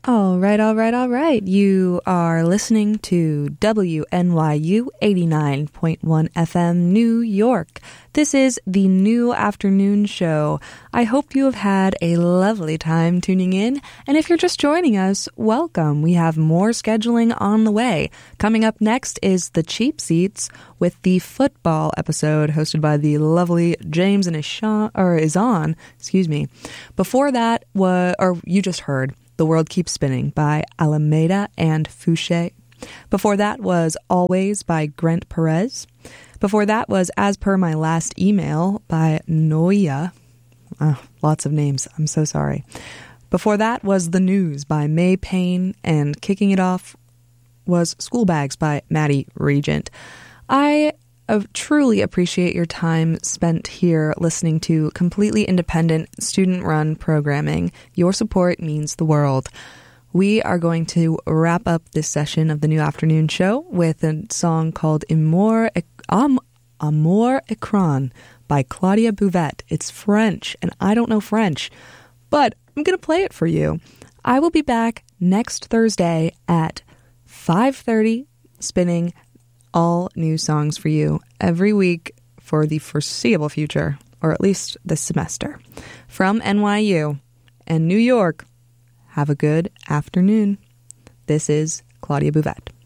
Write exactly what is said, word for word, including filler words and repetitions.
All right, all right, all right. You are listening to W N Y U eighty-nine point one F M New York. This is the New Afternoon Show. I hope you have had a lovely time tuning in. And if you're just joining us, welcome. We have more scheduling on the way. Coming up next is The Cheap Seats with the football episode hosted by the lovely James and Ishan, or Izan, excuse me. Before that, was, or you just heard The World Keeps Spinning by Alameda and Fouché. Before that was Always by Grant Perez. Before that was As Per My Last Email by Noia. Oh, lots of names. I'm so sorry. Before that was The News by May Payne. And kicking it off was School Bags by Maddie Regent. I uh, truly appreciate your time spent here listening to completely independent, student-run programming. Your support means the world. We are going to wrap up this session of the New Afternoon Show with a song called Amour, Am, Amour Écran by Claudia Bouvette. It's French, and I don't know French, but I'm going to play it for you. I will be back next Thursday at five thirty, spinning all new songs for you every week for the foreseeable future, or at least this semester. From N Y U and New York, have a good afternoon. This is Claudia Bouvette.